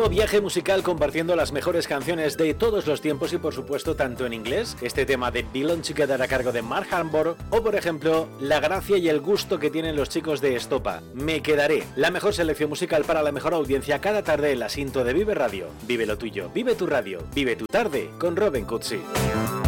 nuevo viaje musical compartiendo las mejores canciones de todos los tiempos y por supuesto tanto en inglés, este tema de Belong Together a cargo de Mark Harmon, o por ejemplo, la gracia y el gusto que tienen los chicos de Estopa, Me Quedaré, la mejor selección musical para la mejor audiencia cada tarde en la Sinto de Vive Radio. Vive lo tuyo, vive tu radio, vive tu tarde con Robin Cutsi.